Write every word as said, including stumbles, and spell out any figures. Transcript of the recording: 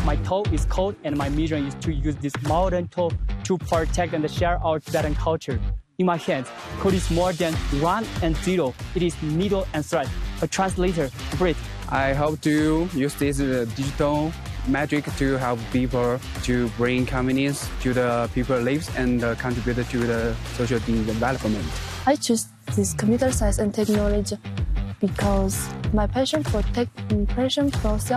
My tool is code, and my mission is to use this modern tool to protect and share our Tibetan culture. In my hands, code is more than one and zero. It is needle and thread. A translator, Brit. I hope to use this uh, digital magic to help people to bring convenience to the people lives and uh, contribute to the social development. I choose this computer science and technology because my passion for tech, passion for